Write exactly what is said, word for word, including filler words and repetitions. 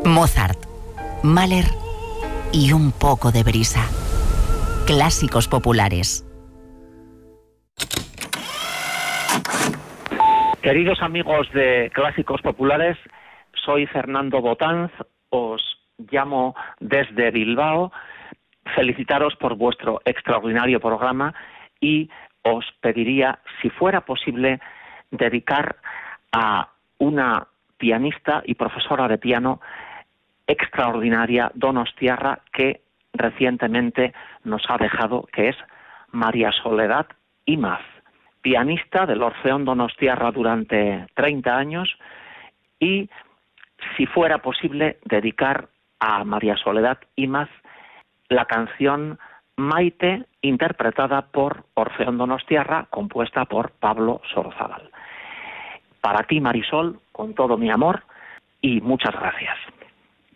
Mozart, Mahler y un poco de brisa. Clásicos populares. Queridos amigos de Clásicos Populares, soy Fernando Botanz, os llamo desde Bilbao, felicitaros por vuestro extraordinario programa y os pediría, si fuera posible, dedicar a una pianista y profesora de piano extraordinaria, donostiarra, que recientemente nos ha dejado, que es María Soledad Imaz, pianista del Orfeón Donostiarra durante treinta años, y si fuera posible dedicar a María Soledad Imaz la canción Maite, interpretada por Orfeón Donostiarra, compuesta por Pablo Sorozábal. Para ti, Marisol, con todo mi amor, y muchas gracias.